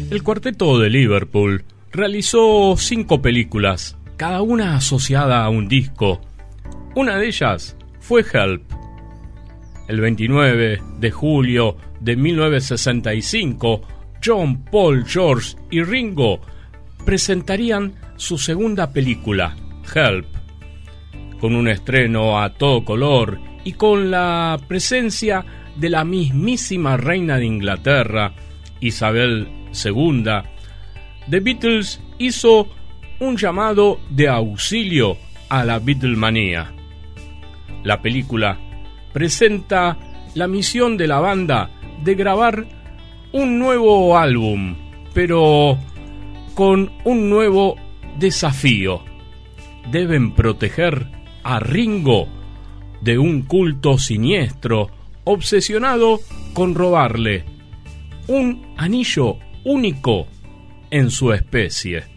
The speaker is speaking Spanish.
El cuarteto de Liverpool realizó 5 películas, cada una asociada a un disco. Una de ellas fue Help. El 29 de julio de 1965, John, Paul, George y Ringo presentarían su segunda película, Help, con un estreno a todo color y con la presencia de la mismísima reina de Inglaterra, Isabel II. The Beatles hizo un llamado de auxilio a la Beatlemanía. La película presenta la misión de la banda de grabar un nuevo álbum, pero con un nuevo desafío. Deben proteger a Ringo de un culto siniestro obsesionado con robarle un anillo único en su especie.